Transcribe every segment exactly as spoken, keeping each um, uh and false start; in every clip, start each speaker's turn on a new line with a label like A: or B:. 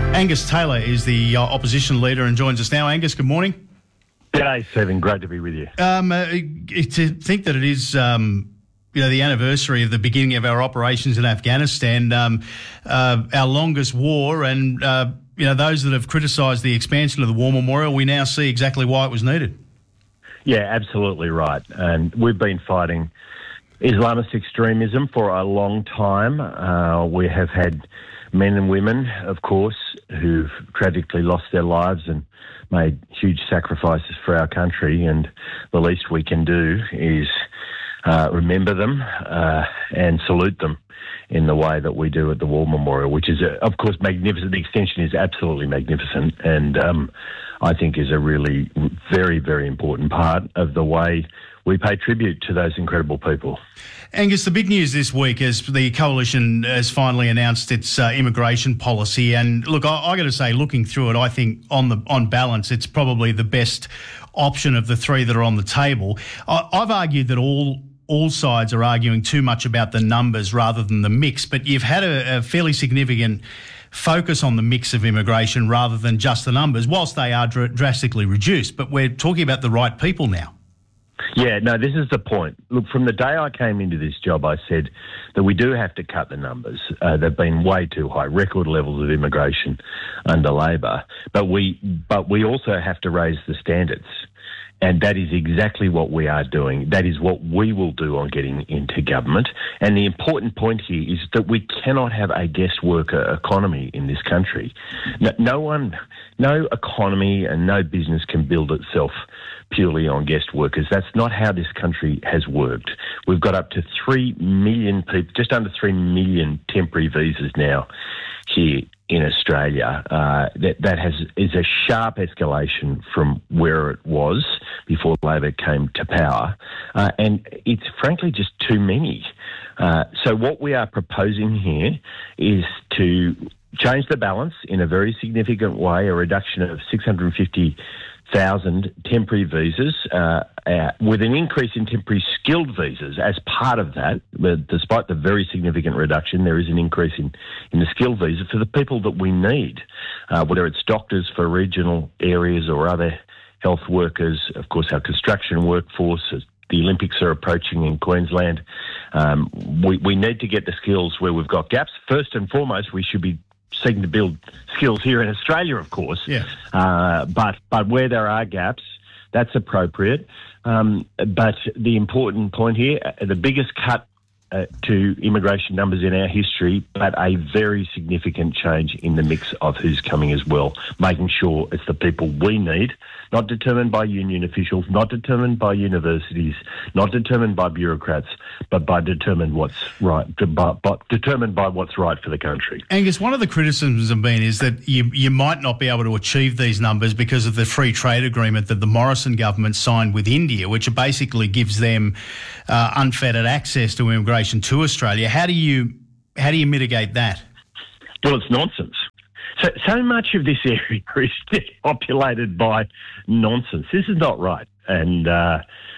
A: Angus Taylor is the uh, opposition leader and joins us now. Angus, good morning.
B: G'day, Stephen. Great to be with you.
A: Um, uh, to think that it is, um, you know, the anniversary of the beginning of our operations in Afghanistan, um, uh, our longest war, and uh, you know, those that have criticised the expansion of the War Memorial, we now see exactly why it was needed.
B: Yeah, absolutely right. And we've been fighting Islamist extremism for a long time. Uh, we have had men and women, of course, who've tragically lost their lives and made huge sacrifices for our country, and the least we can do is uh, remember them uh, and salute them in the way that we do at the War Memorial, which is, uh, of course, magnificent. The extension is absolutely magnificent, and um, I think is a really very, very important part of the way we pay tribute to those incredible people.
A: Angus, the big news this week is the Coalition has finally announced its uh, immigration policy. And look, I, I got to say, looking through it, I think on the on balance, it's probably the best option of the three that are on the table. I, I've argued that all all sides are arguing too much about the numbers rather than the mix, but you've had a, a fairly significant focus on the mix of immigration rather than just the numbers, whilst they are dr- drastically reduced. But we're talking about the right people now.
B: Yeah, no, this is the point. Look, from the day I came into this job, I said that we do have to cut the numbers. Uh, they've been way too high, record levels of immigration under Labor. But we, but we also have to raise the standards. And that is exactly what we are doing. That is what we will do on getting into government. And the important point here is that we cannot have a guest worker economy in this country. No, no one, no economy and no business can build itself purely on guest workers. That's not how this country has worked. We've got up to three million people, just under three million temporary visas now here in Australia. Uh, that that has is a sharp escalation from where it was before Labor came to power, uh, and it's frankly just too many. Uh, so what we are proposing here is to change the balance in a very significant way, a reduction of six hundred fifty thousand temporary visas, uh, uh, with an increase in temporary skilled visas as part of that. But despite the very significant reduction, there is an increase in, in the skilled visa for the people that we need, uh, whether it's doctors for regional areas or other health workers, of course, our construction workforce. As the Olympics are approaching in Queensland, um, we, we need to get the skills where we've got gaps. First and foremost, we should be seeking to build skills here in Australia, of course.
A: Yeah.
B: Uh, but but where there are gaps, that's appropriate. Um, but the important point here, the biggest cut uh, to immigration numbers in our history, but a very significant change in the mix of who's coming as well, making sure it's the people we need, not determined by union officials, not determined by universities, not determined by bureaucrats, but by determined what's right, by, by, determined by what's right for the country.
A: Angus, one of the criticisms have been is that you you might not be able to achieve these numbers because of the free trade agreement that the Morrison government signed with India, which basically gives them uh, unfettered access to immigration to Australia. How do you how do you mitigate that?
B: Well, it's nonsense. So, so much of this area is populated by nonsense. This is not right. And uh,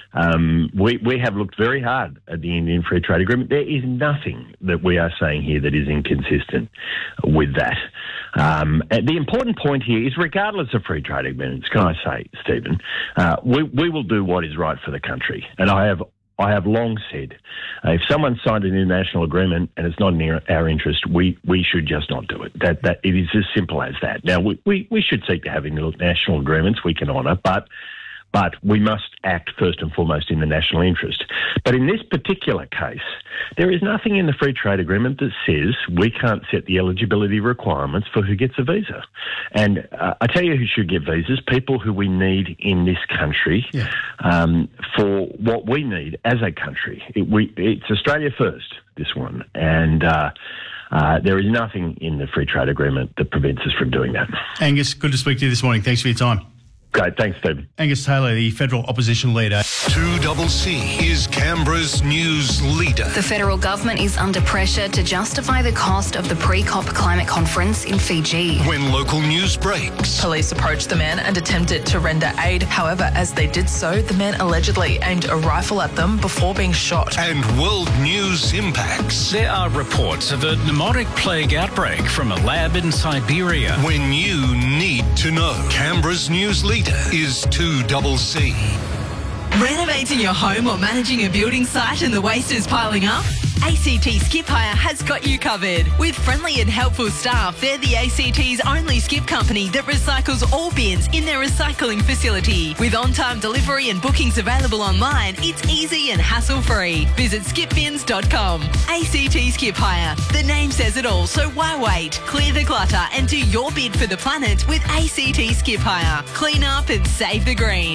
B: um, we, we have looked very hard at the Indian Free Trade Agreement. There is nothing that we are saying here that is inconsistent with that. Um, the important point here is, regardless of free trade agreements, can I say, Stephen, uh, we, we will do what is right for the country. And I have I have long said, uh, if someone signed an international agreement and it's not in our interest, we, we should just not do it. That that it is as simple as that. Now, we, we, we should seek to have international agreements we can honour, but but we must act first and foremost in the national interest. But in this particular case, there is nothing in the free trade agreement that says we can't set the eligibility requirements for who gets a visa. And uh, I tell you who should get visas: people who we need in this country, yeah. um, for what we need as a country. It, we, it's Australia first, this one. And uh, uh, there is nothing in the free trade agreement that prevents us from doing that.
A: Angus, good to speak to you this morning. Thanks for your time.
B: Great, thanks, Stephen.
A: Angus Taylor, the federal opposition leader.
C: two C C is Canberra's news leader.
D: The federal government is under pressure to justify the cost of the pre-COP climate conference in Fiji.
C: When local news breaks.
E: Police approached the men and attempted to render aid. However, as they did so, the men allegedly aimed a rifle at them before being shot.
C: And world news impacts.
F: There are reports of a pneumotic plague outbreak from a lab in Siberia.
C: When you need to know. Canberra's news leader is two C C.
G: Renovating your home or managing a building site and the waste is piling up? A C T Skip Hire has got you covered. With friendly and helpful staff, they're the A C T's only skip company that recycles all bins in their recycling facility. With on-time delivery and bookings available online, it's easy and hassle-free. Visit skip bins dot com. A C T Skip Hire. The name says it all, so why wait? Clear the clutter and do your bid for the planet with A C T Skip Hire. Clean up and save the green.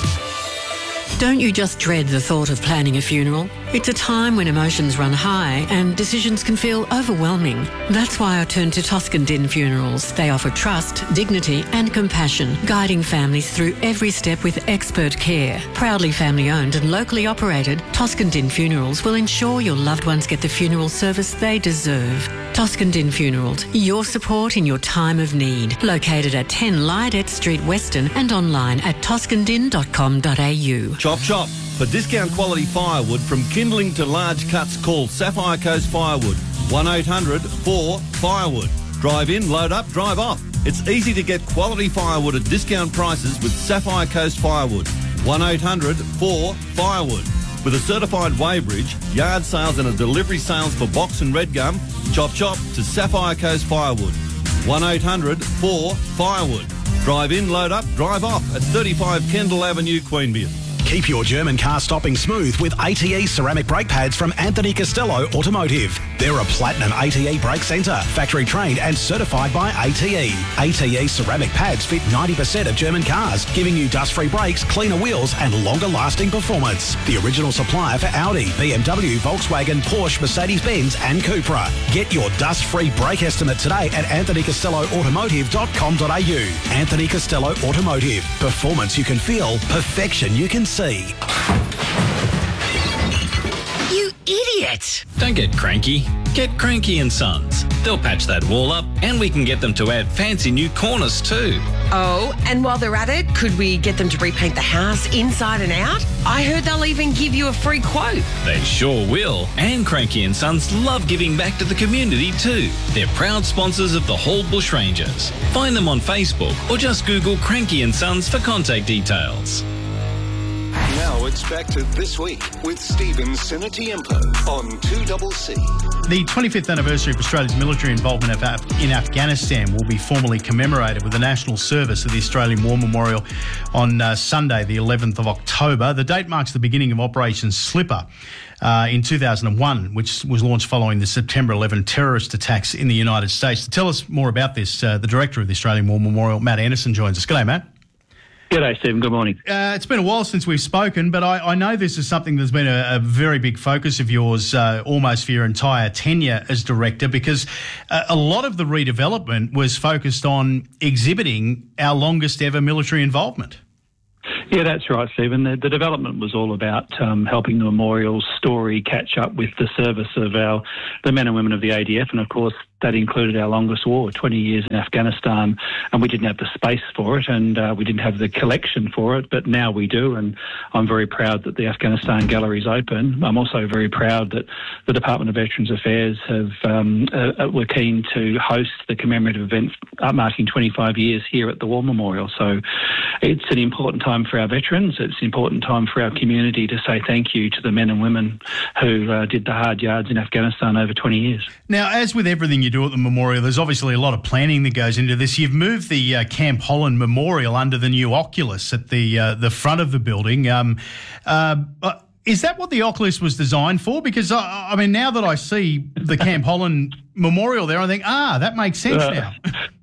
H: Don't you just dread the thought of planning a funeral? It's a time when emotions run high and decisions can feel overwhelming. That's why I turned to Toscan Din Funerals. They offer trust, dignity and compassion, guiding families through every step with expert care. Proudly family owned and locally operated, Toscan Din Funerals will ensure your loved ones get the funeral service they deserve. Toscan Din Funerals, your support in your time of need. Located at ten Lydet Street, Weston, and online at toscan din dot com dot a u.
I: Chop chop. For discount quality firewood from kindling to large cuts, call Sapphire Coast Firewood. one eight hundred four firewood. Drive in, load up, drive off. It's easy to get quality firewood at discount prices with Sapphire Coast Firewood. one eight hundred four firewood. With a certified weighbridge, yard sales and a delivery sales for box and red gum, chop chop to Sapphire Coast Firewood. one eight hundred four firewood. Drive in, load up, drive off at thirty-five Kendall Avenue, Queanbeyan.
J: Keep your German car stopping smooth with A T E ceramic brake pads from Anthony Costello Automotive. They're a platinum A T E brake centre, factory trained and certified by A T E. A T E ceramic pads fit ninety percent of German cars, giving you dust-free brakes, cleaner wheels and longer-lasting performance. The original supplier for Audi, B M W, Volkswagen, Porsche, Mercedes-Benz and Cupra. Get your dust-free brake estimate today at anthony costello automotive dot com dot a u. Anthony Costello Automotive. Performance you can feel, perfection you can see.
G: You idiot!
F: Don't get cranky. Get Cranky and Sons. They'll patch that wall up and we can get them to add fancy new cornice too.
K: Oh, and while they're at it, could we get them to repaint the house inside and out? I heard they'll even give you a free quote.
F: They sure will. And Cranky and Sons love giving back to the community too. They're proud sponsors of the Hall Bushrangers. Find them on Facebook or just Google Cranky and Sons for contact details.
C: Now it's back to This Week with Stephen Sinatiempo on two C C.
A: The twenty-fifth anniversary of Australia's military involvement in Afghanistan will be formally commemorated with a national service at the Australian War Memorial on uh, Sunday, the eleventh of October. The date marks the beginning of Operation Slipper uh, in two thousand one, which was launched following the September eleventh terrorist attacks in the United States. To tell us more about this, uh, the director of the Australian War Memorial, Matt Anderson, joins us. G'day, Matt.
L: G'day, Stephen. Good morning.
A: Uh, it's been a while since we've spoken, but I, I know this is something that's been a, a very big focus of yours uh, almost for your entire tenure as director, because uh, a lot of the redevelopment was focused on exhibiting our longest ever military involvement.
L: Yeah, that's right, Stephen. The, the development was all about um, helping the memorial story catch up with the service of our the men and women of the A D F, and of course that included our longest war, twenty years in Afghanistan, and we didn't have the space for it, and uh, we didn't have the collection for it, but now we do, and I'm very proud that the Afghanistan Gallery is open. I'm also very proud that the Department of Veterans Affairs have um, uh, were keen to host the commemorative event marking twenty-five years here at the War Memorial. So it's an important time for our veterans. It's an important time for our community to say thank you to the men and women who uh, did the hard yards in Afghanistan over twenty years.
A: Now, as with everything you do at the memorial, there's obviously a lot of planning that goes into this. You've moved the uh, Camp Holland Memorial under the new Oculus at the uh, the front of the building. Um, uh, uh, is that what the Oculus was designed for? Because, uh, I mean, now that I see the Camp Holland Memorial there, I think, ah, that makes sense
L: uh,
A: now.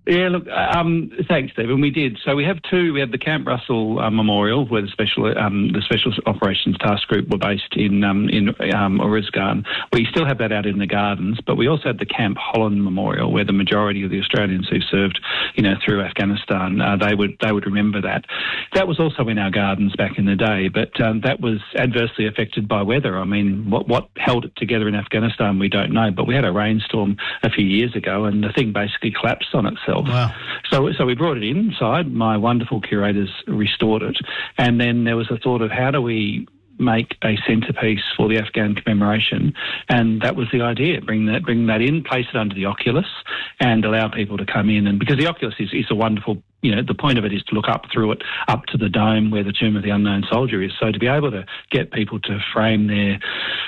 L: Yeah, look, um, thanks, Stephen. We did. So we have two. We have the Camp Russell uh, Memorial, where the special um, the Special Operations Task Group were based in um, in um, Oruzgan. We still have that out in the gardens, but we also have the Camp Holland Memorial, where the majority of the Australians who served, you know, through Afghanistan, uh, they would they would remember that. That was also in our gardens back in the day, but um, that was adversely affected by weather. I mean, what what held it together in Afghanistan, we don't know. But we had a rainstorm a few years ago, and the thing basically collapsed on itself.
A: Wow.
L: So, so we brought it inside. My wonderful curators restored it. And then there was a thought of how do we make a centrepiece for the Afghan commemoration, and that was the idea. Bring that, bring that in, place it under the oculus, and allow people to come in. And because the oculus is, is a wonderful, you know, the point of it is to look up through it, up to the dome where the Tomb of the Unknown Soldier is. So to be able to get people to frame their,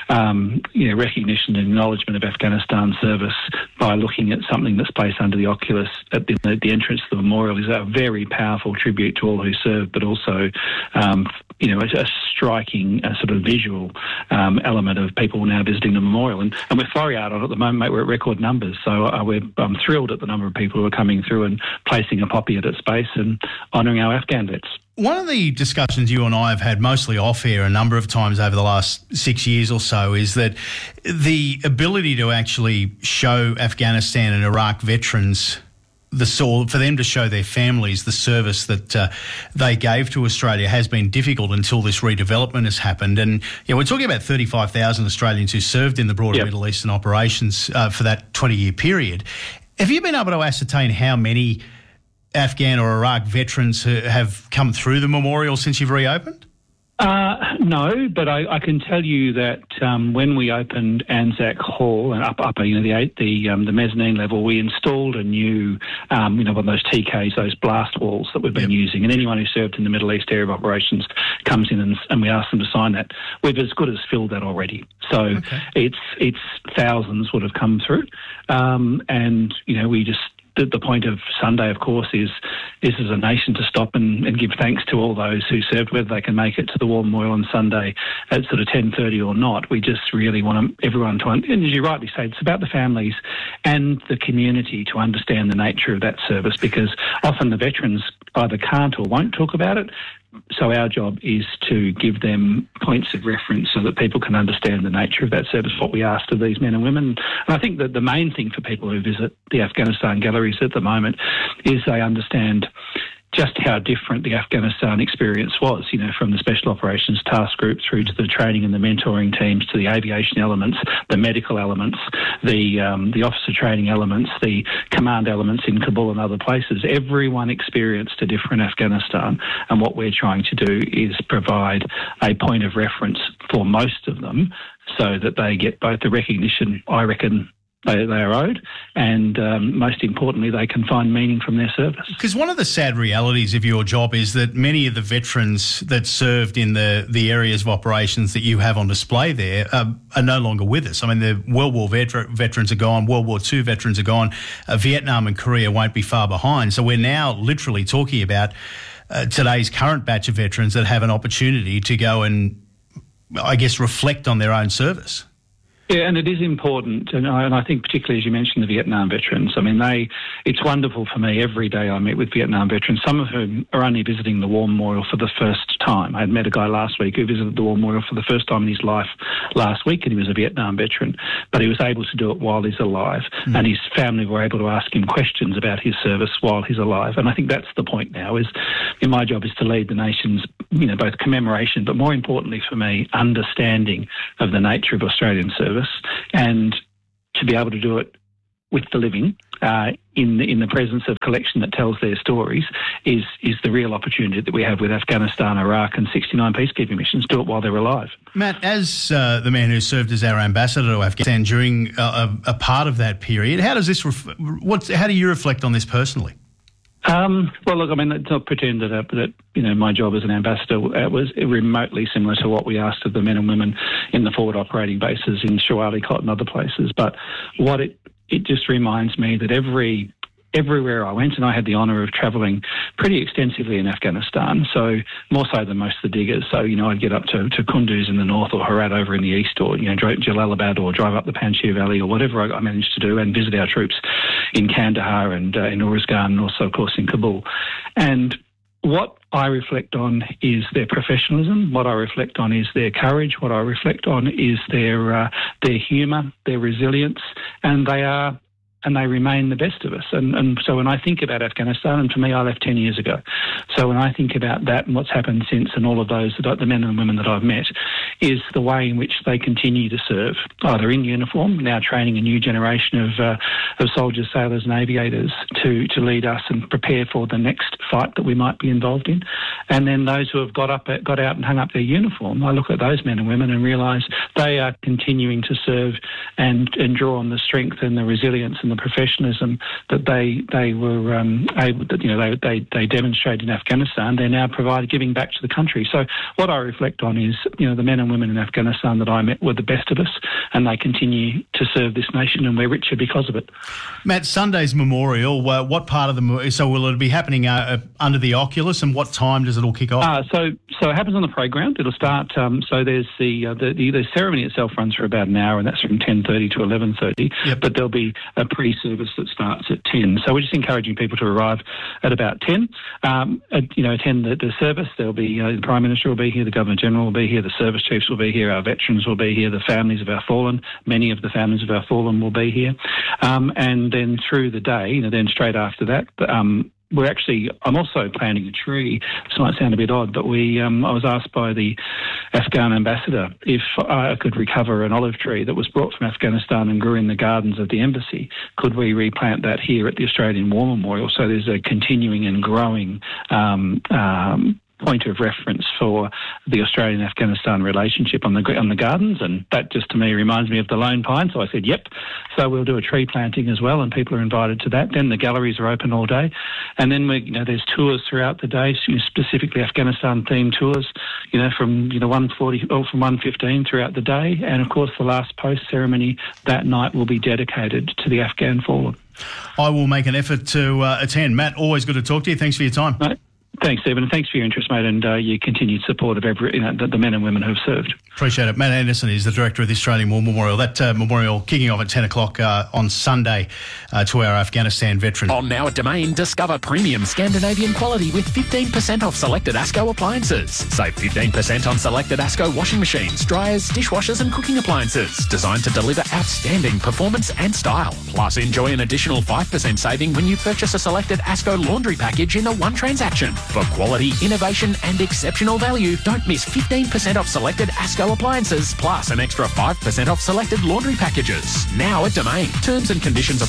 L: um, you know, recognition and acknowledgement of Afghanistan service by looking at something that's placed under the oculus at the, at the entrance to the memorial is a very powerful tribute to all who served, but also, um, you know, a, a striking a sort of visual um, element of people now visiting the memorial. And, and we're flurry out on it at the moment, mate. We're at record numbers. So uh, we're um, thrilled at the number of people who are coming through and placing a poppy at its base and honouring our Afghan vets.
A: One of the discussions you and I have had mostly off air a number of times over the last six years or so is that the ability to actually show Afghanistan and Iraq veterans the soul for them to show their families the service that uh, they gave to Australia has been difficult until this redevelopment has happened. And yeah, we're talking about thirty-five thousand Australians who served in the broader
L: yep.
A: Middle Eastern operations uh, for that twenty-year period. Have you been able to ascertain how many Afghan or Iraq veterans have come through the memorial since you've reopened?
L: Uh, no, but I, I can tell you that um, when we opened Anzac Hall and up, up, you know, the the um, the mezzanine level, we installed a new, um, you know, one of those T Ks, those blast walls that we've been yep. using. And anyone who served in the Middle East area of operations comes in and, and we ask them to sign that. We've as good as filled that already. So okay. it's it's thousands would have come through, um, and you know, we just. The, the point of Sunday, of course, is is as a nation to stop and, and give thanks to all those who served, whether they can make it to the War Memorial on Sunday at sort of ten thirty or not. We just really want everyone to, and as you rightly say, it's about the families and the community to understand the nature of that service, because often the veterans either can't or won't talk about it. So our job is to give them points of reference so that people can understand the nature of that service, what we asked of these men and women. And I think that the main thing for people who visit the Afghanistan galleries at the moment is they understand just how different the Afghanistan experience was, you know, from the Special Operations Task Group through to the training and the mentoring teams, to the aviation elements, the medical elements, the um, the officer training elements, the command elements in Kabul and other places. Everyone experienced a different Afghanistan, and what we're trying to do is provide a point of reference for most of them so that they get both the recognition, I reckon, They, they are owed, and um, most importantly, they can find meaning from their service.
A: Because one of the sad realities of your job is that many of the veterans that served in the, the areas of operations that you have on display there uh, are no longer with us. I mean, the World War vet- veterans are gone, World War Two veterans are gone, uh, Vietnam and Korea won't be far behind. So we're now literally talking about uh, today's current batch of veterans that have an opportunity to go and, I guess, reflect on their own service.
L: Yeah, and it is important, and I, and I think particularly as you mentioned the Vietnam veterans, I mean, they. It's wonderful for me every day I meet with Vietnam veterans, some of whom are only visiting the War Memorial for the first time. I had met a guy last week who visited the War Memorial for the first time in his life last week, and he was a Vietnam veteran, but he was able to do it while he's alive, mm. and his family were able to ask him questions about his service while he's alive. And I think that's the point now, is in my job is to lead the nation's, you know, both commemoration, but more importantly for me, understanding of the nature of Australian service, and to be able to do it with the living uh, in the, in the presence of a collection that tells their stories is is the real opportunity that we have with Afghanistan, Iraq and sixty-nine peacekeeping missions. Do it while they're alive.
A: Matt, as uh, the man who served as our ambassador to Afghanistan during uh, a, a part of that period, how does this? Ref- what's, how do you reflect on this personally?
L: Um, well, look, I mean, let's not pretend that, uh, that, you know, my job as an ambassador uh, was remotely similar to what we asked of the men and women in the forward operating bases in Shawali Kot and other places. But what it, it just reminds me that every everywhere I went, and I had the honour of travelling pretty extensively in Afghanistan, so more so than most of the diggers. So, you know, I'd get up to, to Kunduz in the north or Herat over in the east, or, you know, Jalalabad, or drive up the Panjshir Valley, or whatever I, I managed to do, and visit our troops in Kandahar and uh, in Uruzgan, and also, of course, in Kabul. And what I reflect on is their professionalism. What I reflect on is their courage. What I reflect on is their uh, their humour, their resilience, and they are and they remain the best of us. And, and so when I think about Afghanistan, and for me, I left ten years ago. So when I think about that and what's happened since, and all of those, that I, the men and women that I've met, is the way in which they continue to serve, either in uniform, now training a new generation of uh, of soldiers, sailors and aviators to, to lead us and prepare for the next fight that we might be involved in. And then those who have got up, got out and hung up their uniform, I look at those men and women and realise they are continuing to serve and, and draw on the strength and the resilience and the professionalism that they they were um, able, that, you know, they, they they demonstrated in Afghanistan. They're now providing, giving back to the country. So what I reflect on is, you know, the men and women in Afghanistan that I met were the best of us, and they continue to serve this nation, and we're richer because of it.
A: Matt, Sunday's memorial, uh, what part of the, so will it be happening uh, under the Oculus, and what time does it all kick off?
L: Uh, so so it happens on the parade ground. It'll start, um, so there's the, uh, the, the the ceremony itself runs for about an hour, and that's from ten thirty to eleven thirty, yep. But there'll be a pre-service that starts at ten. So we're just encouraging people to arrive at about ten, um, at, you know, attend the, the service. There'll be, uh, the Prime Minister will be here, the Governor-General will be here, the service chiefs will be here, our veterans will be here, the families of our fallen, many of the families of our fallen will be here. Um, and then through the day, you know, then straight after that, um, we're actually, I'm also planting a tree. This might sound a bit odd, but we, um, I was asked by the Afghan ambassador if I could recover an olive tree that was brought from Afghanistan and grew in the gardens of the embassy. Could we replant that here at the Australian War Memorial? So there's a continuing and growing um, um, point of reference for the Australian-Afghanistan relationship on the on the gardens, and that just to me reminds me of the Lone Pine. So I said, yep. So we'll do a tree planting as well, and people are invited to that. Then the galleries are open all day, and then we, you know, there's tours throughout the day, specifically Afghanistan-themed tours, you know, from you know one forty or from one fifteen throughout the day, and of course the last post ceremony that night will be dedicated to the Afghan fallen.
A: I will make an effort to uh, attend. Matt, always good to talk to you. Thanks for your time.
L: No. Thanks, Stephen, and thanks for your interest, mate, and uh, your continued support of every, you know, the, the men and women who've served.
A: Appreciate it. Matt Anderson is the Director of the Australian War Memorial. That uh, memorial kicking off at ten o'clock uh, on Sunday uh, to our Afghanistan veterans.
M: On Now at Domain, discover premium Scandinavian quality with fifteen percent off selected ASCO appliances. Save fifteen percent on selected ASCO washing machines, dryers, dishwashers and cooking appliances, designed to deliver outstanding performance and style. Plus, enjoy an additional five percent saving when you purchase a selected ASCO laundry package in a one transaction. For quality, innovation and exceptional value, don't miss fifteen percent off selected ASCO appliances, plus an extra five percent off selected laundry packages. Now at Domain. Terms and conditions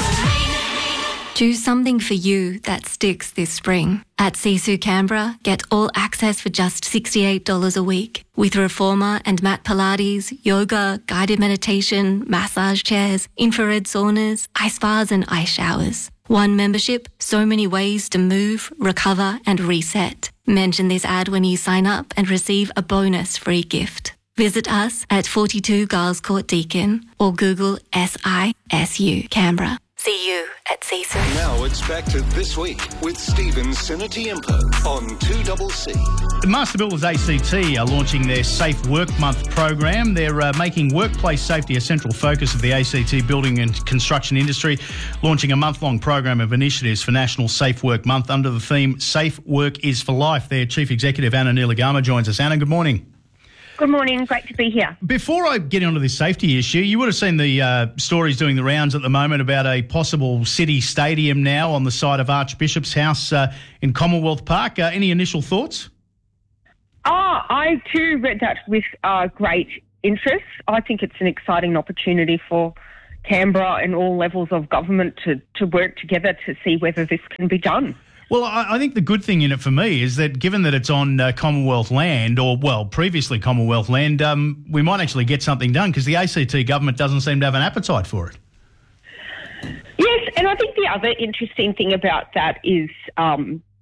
M: apply.
D: Do something for you that sticks this spring. At Sisu Canberra, get all access for just sixty-eight dollars a week. With Reformer and Mat Pilates, yoga, guided meditation, massage chairs, infrared saunas, ice baths and ice showers. One membership, so many ways to move, recover and reset. Mention this ad when you sign up and receive a bonus free gift. Visit us at forty-two Giles Court Deakin or Google S I S U Canberra. See you at Sisu.
C: Now it's back to This Week with Stephen Sinatiempo on two C C.
A: The Master Builders A C T are launching their Safe Work Month program. They're uh, making workplace safety a central focus of the A C T building and construction industry, launching a month-long program of initiatives for National Safe Work Month under the theme Safe Work is for Life. Their Chief Executive, Anna Neelagama, joins us. Anna, good morning.
N: Good morning. Great to be here.
A: Before I get onto this safety issue, you would have seen the uh, stories doing the rounds at the moment about a possible city stadium now on the site of Archbishop's House uh, in Commonwealth Park. Uh, any initial thoughts?
N: Oh, I too read that with uh, great interest. I think it's an exciting opportunity for Canberra and all levels of government to, to work together to see whether this can be done.
A: Well, I, I think the good thing in it for me is that given that it's on uh, Commonwealth land, or, well, previously Commonwealth land, um, we might actually get something done because the A C T government doesn't seem to have an appetite for it.
N: Yes, and I think the other interesting thing about that is um,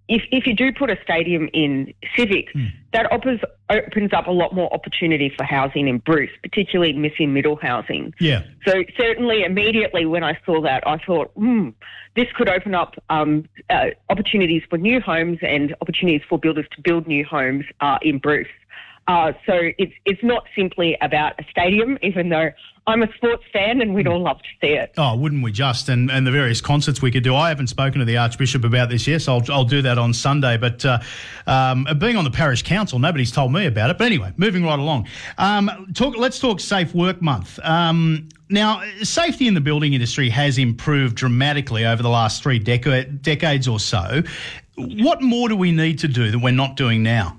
N: if, if you do put a stadium in Civic, mm. that opens, opens up a lot more opportunity for housing in Bruce, particularly missing middle housing.
A: Yeah.
N: So certainly immediately when I saw that, I thought, hmm, this could open up um, uh, opportunities for new homes and opportunities for builders to build new homes uh, in Bruce. Uh, so it's it's not simply about a stadium, even though I'm a sports fan and we'd all love to see it.
A: Oh, wouldn't we just? And and the various concerts we could do. I haven't spoken to the Archbishop about this yet, so I'll, I'll do that on Sunday. But uh, um, being on the parish council, nobody's told me about it. But anyway, moving right along. Um, talk. Let's talk Safe Work Month. Um, now, safety in the building industry has improved dramatically over the last three deca- decades or so. What more do we need to do that we're not doing now?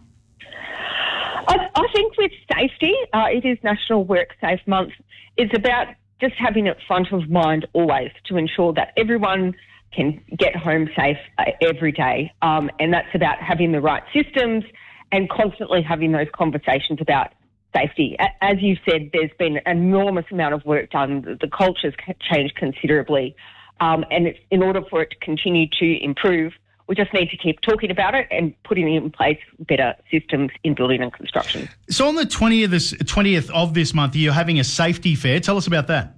N: I, I think with safety, uh, it is National Work Safe Month. It's about just having it front of mind always to ensure that everyone can get home safe uh, every day. Um, and that's about having the right systems and constantly having those conversations about safety. A- as you said, there's been an enormous amount of work done. The, the culture's changed considerably. Um, and it's, in order for it to continue to improve, we just need to keep talking about it and putting in place better systems in building and construction.
A: So on the twentieth, this, twentieth of this month, you're having a safety fair. Tell us about that.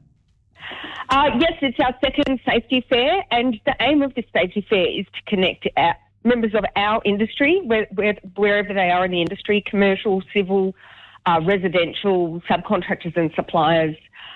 N: Uh, yes, it's our second safety fair, and the aim of this safety fair is to connect our members of our industry, where, where, wherever they are in the industry, commercial, civil, uh, residential, subcontractors and suppliers,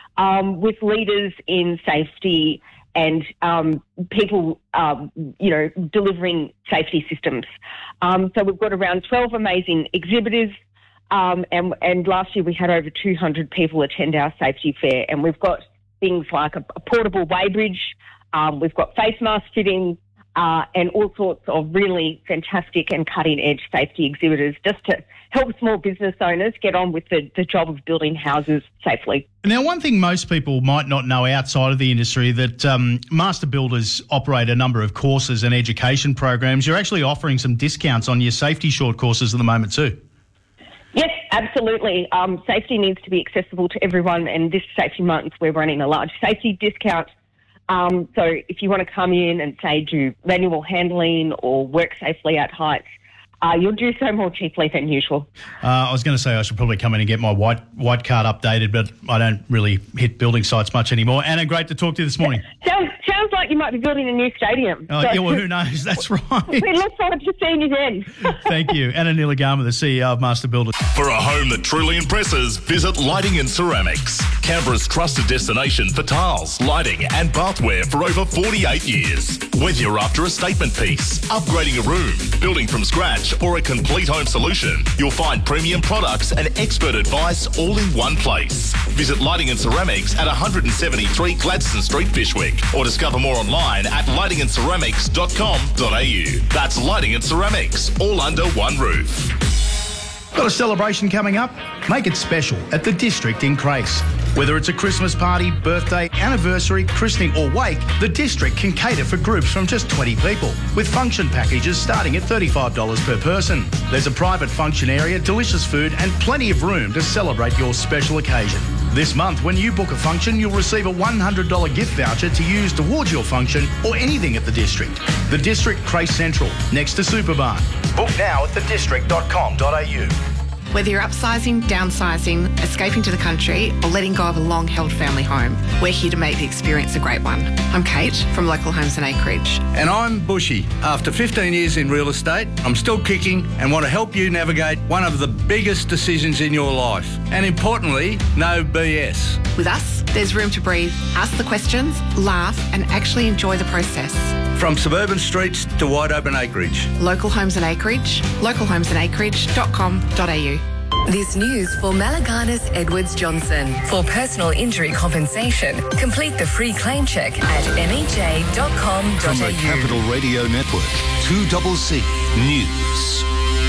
N: um, with leaders in safety and um, people, um, you know, delivering safety systems. Um, so we've got around twelve amazing exhibitors, um, and, and last year we had over two hundred people attend our safety fair, and we've got things like a, a portable weighbridge, um, we've got face mask fitting, uh, and all sorts of really fantastic and cutting-edge safety exhibitors just to help small business owners get on with the, the job of building houses safely.
A: Now, one thing most people might not know outside of the industry, that um, Master Builders operate a number of courses and education programs. You're actually offering some discounts on your safety short courses at the moment too.
N: Yes, absolutely. Um, safety needs to be accessible to everyone, and this safety month we're running a large safety discount. Um, so if you want to come in and, say, do manual handling or work safely at heights, Uh, you'll do so more cheaply than usual.
A: Uh, I was going to say I should probably come in and get my white white card updated, but I don't really hit building sites much anymore. Anna, great to talk to you this morning.
N: Sounds, sounds like you might be building a new stadium.
A: Uh,
N: so,
A: yeah, well, who knows? That's right.
N: We look forward to seeing you then.
A: Thank you. Anna Nilagama, the C E O of Master Builders.
O: For a home that truly impresses, visit Lighting and Ceramics, Canberra's trusted destination for tiles, lighting and bathware for over forty-eight years. Whether you're after a statement piece, upgrading a room, building from scratch, or a complete home solution, you'll find premium products and expert advice all in one place. Visit Lighting and Ceramics at one seventy-three Gladstone Street, Fishwick, or discover more online at lighting and ceramics dot com dot a u. That's Lighting and Ceramics, all under one roof.
A: Got a celebration coming up? Make it special at the District in Crace. Whether it's a Christmas party, birthday, anniversary, christening or wake, the District can cater for groups from just twenty people, with function packages starting at thirty-five dollars per person. There's a private function area, delicious food and plenty of room to celebrate your special occasion. This month, when you book a function, you'll receive a one hundred dollars gift voucher to use towards your function or anything at the District. The District, Crace Central, next to Superbarn. Book now at the district dot com dot a u.
P: Whether you're upsizing, downsizing, escaping to the country, or letting go of a long-held family home, we're here to make the experience a great one. I'm Kate from Local Homes and Acreage.
Q: And I'm Bushy. After fifteen years in real estate, I'm still kicking and want to help you navigate one of the biggest decisions in your life. And importantly, no B S.
P: With us, there's room to breathe, ask the questions, laugh, and actually enjoy the process.
Q: From suburban streets to wide open acreage.
P: Local Homes and Acreage, local homes and acreage dot com dot a u.
R: This news for Malaganas Edwards Johnson. For personal injury compensation, complete the free claim check at m h a dot com dot a u.
C: From the Capital Radio Network, two C C News.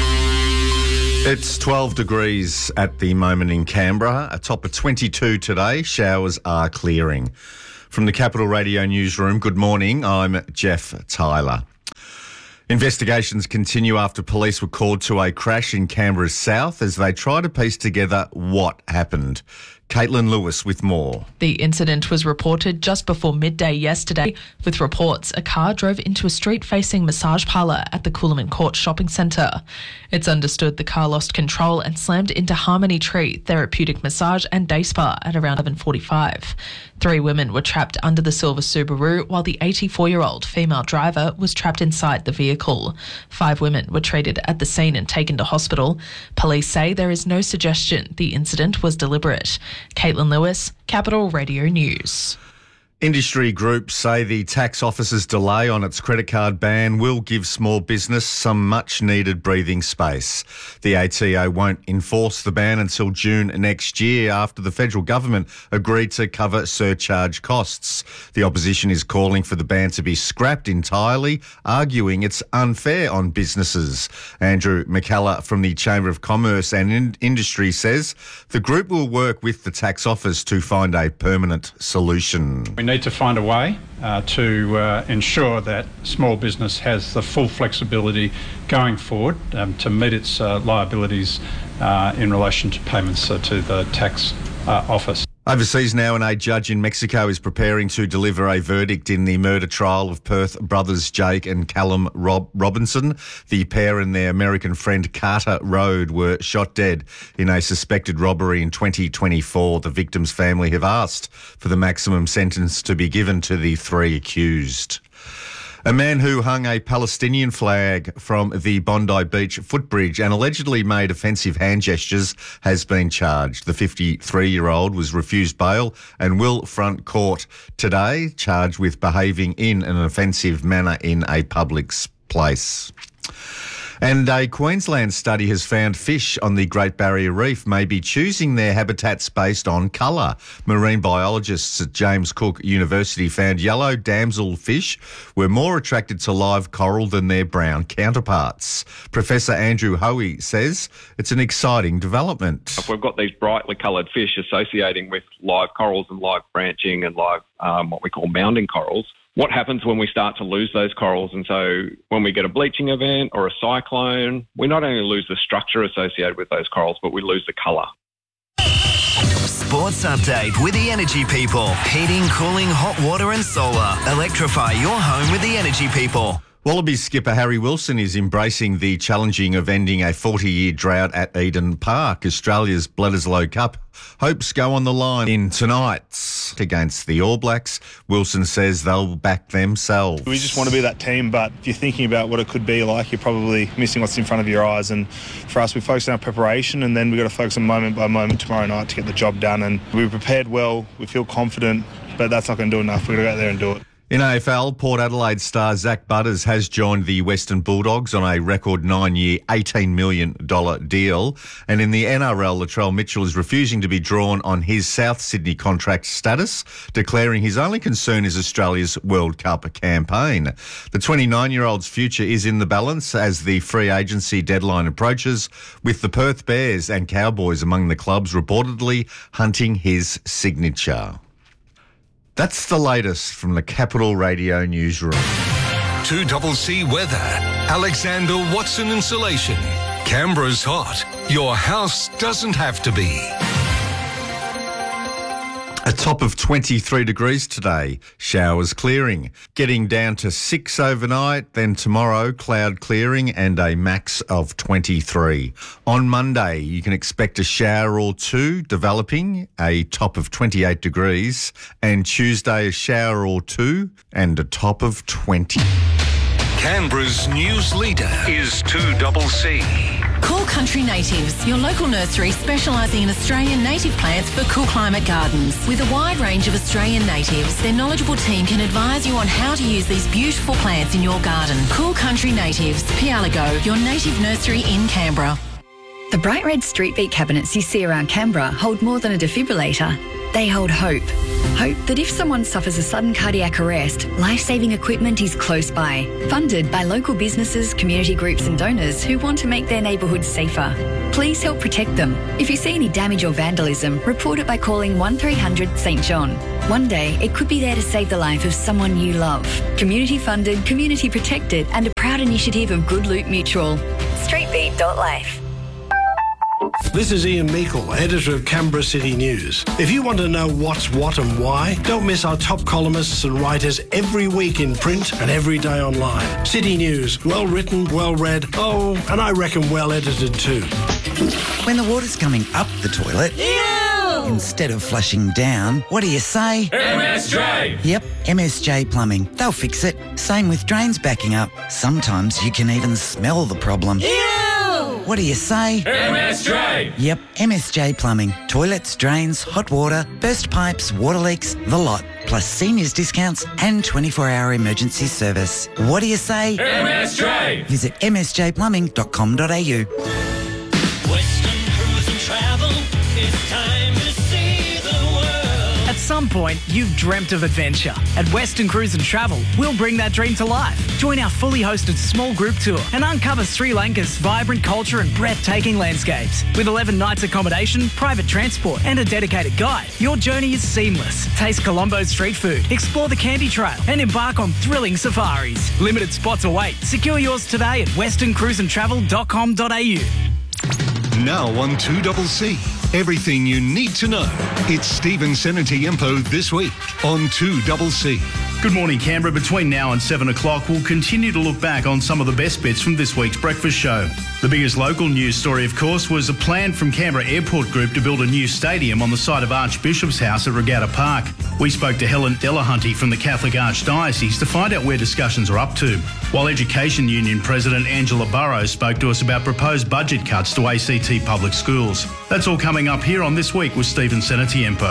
S: It's twelve degrees at the moment in Canberra, a top of twenty-two today. Showers are clearing. From the Capital Radio newsroom, good morning. I'm Jeff Tyler. Investigations continue after police were called to a crash in Canberra's south as they try to piece together what happened. Caitlin Lewis with more.
E: The incident was reported just before midday yesterday, with reports a car drove into a street-facing massage parlour at the Coolaman Court shopping centre. It's understood the car lost control and slammed into Harmony Tree Therapeutic Massage and Day Spa at around eleven forty-five. Three women were trapped under the silver Subaru, while the eighty-four-year-old female driver was trapped inside the vehicle. Five women were treated at the scene and taken to hospital. Police say there is no suggestion the incident was deliberate. Caitlin Lewis, Capital Radio News.
S: Industry groups say the tax office's delay on its credit card ban will give small business some much-needed breathing space. The A T O won't enforce the ban until June next year after the federal government agreed to cover surcharge costs. The opposition is calling for the ban to be scrapped entirely, arguing it's unfair on businesses. Andrew McKellar from the Chamber of Commerce and In- Industry says the group will work with the tax office to find a permanent solution.
T: We need to find a way uh, to uh, ensure that small business has the full flexibility going forward um, to meet its uh, liabilities uh, in relation to payments uh, to the tax uh, office.
S: Overseas now, and a judge in Mexico is preparing to deliver a verdict in the murder trial of Perth brothers Jake and Callum Rob- Robinson. The pair and their American friend Carter Road were shot dead in a suspected robbery in twenty twenty-four. The victim's family have asked for the maximum sentence to be given to the three accused. A man who hung a Palestinian flag from the Bondi Beach footbridge and allegedly made offensive hand gestures has been charged. The fifty-three-year-old was refused bail and will front court today, charged with behaving in an offensive manner in a public place. And a Queensland study has found fish on the Great Barrier Reef may be choosing their habitats based on colour. Marine biologists at James Cook University found yellow damselfish were more attracted to live coral than their brown counterparts. Professor Andrew Hoey says it's an exciting development.
U: If we've got these brightly coloured fish associating with live corals and live branching and live um, what we call mounding corals, what happens when we start to lose those corals? And so when we get a bleaching event or a cyclone, we not only lose the structure associated with those corals, but we lose the colour.
V: Sports update with the Energy People. Heating, cooling, hot water and solar. Electrify your home with the Energy People.
S: Wallabies skipper Harry Wilson is embracing the challenging of ending a forty-year drought at Eden Park. Australia's Bledisloe Cup hopes go on the line in tonight against the All Blacks. Wilson says they'll back themselves.
W: We just want to be that team, but if you're thinking about what it could be like, you're probably missing what's in front of your eyes. And for us, we focus on our preparation, and then we've got to focus on moment by moment tomorrow night to get the job done. And we prepared well, we feel confident, but that's not going to do enough. We've got to go out there and do it.
S: In A F L, Port Adelaide star Zach Butters has joined the Western Bulldogs on a record nine-year, eighteen million dollars deal. And in the N R L, Latrell Mitchell is refusing to be drawn on his South Sydney contract status, declaring his only concern is Australia's World Cup campaign. The twenty-nine-year-old's future is in the balance as the free agency deadline approaches, with the Perth Bears and Cowboys among the clubs reportedly hunting his signature. That's the latest from the Capital Radio newsroom.
C: two C C weather. Alexander Watson Insulation. Canberra's hot. Your house doesn't have to be.
S: A top of twenty-three degrees today, showers clearing. Getting down to six overnight, then tomorrow cloud clearing and a max of twenty-three. On Monday, you can expect a shower or two developing, a top of twenty-eight degrees. And Tuesday, a shower or two and a top of twenty.
C: Canberra's news leader is two C C.
G: Cool Country Natives, your local nursery specialising in Australian native plants for cool climate gardens. With a wide range of Australian natives, their knowledgeable team can advise you on how to use these beautiful plants in your garden. Cool Country Natives, Pialago, your native nursery in Canberra.
X: The bright red street beat cabinets you see around Canberra hold more than a defibrillator. They hold hope. Hope that if someone suffers a sudden cardiac arrest, life-saving equipment is close by. Funded by local businesses, community groups and donors who want to make their neighbourhoods safer. Please help protect them. If you see any damage or vandalism, report it by calling one three hundred St John. One day, it could be there to save the life of someone you love. Community funded, community protected and a proud initiative of Good Loop Mutual. street beat dot life.
B: This is Ian Meikle, editor of Canberra City News. If you want to know what's what and why, don't miss our top columnists and writers every week in print and every day online. City News, well written, well read, oh, and I reckon well edited too.
H: When the water's coming up the toilet,
I: Ew!
H: instead of flushing down, what do you say?
I: M S J!
H: Yep, M S J Plumbing. They'll fix it. Same with drains backing up. Sometimes you can even smell the problem.
I: Ew!
H: What do you say?
I: M S J!
H: Yep, M S J Plumbing. Toilets, drains, hot water, burst pipes, water leaks, the lot. Plus seniors discounts and twenty-four hour emergency service. What do you say?
I: M S J!
H: Visit m s j plumbing dot com dot a u.
I: Western Cruise and Travel, it's time to see the world.
J: At some point, you've dreamt of adventure. At Western Cruise and Travel, we'll bring that dream to life. Join our fully hosted small group tour and uncover Sri Lanka's vibrant culture and breathtaking landscapes. With eleven nights accommodation, private transport and a dedicated guide, your journey is seamless. Taste Colombo's street food, explore the Candy Trail and embark on thrilling safaris. Limited spots await. Secure yours today at western cruise and travel dot com dot a u.
C: Now on two C C, everything you need to know. It's Stephen Senatiempo this week on two C C.
A: Good morning, Canberra. Between now and seven o'clock, we'll continue to look back on some of the best bits from this week's breakfast show. The biggest local news story, of course, was a plan from Canberra Airport Group to build a new stadium on the site of Archbishop's House at Regatta Park. We spoke to Helen Delahunty from the Catholic Archdiocese to find out where discussions are up to, while Education Union President Angela Burrows spoke to us about proposed budget cuts to A C T public schools. That's all coming up here on This Week with Stephen Senatiempo.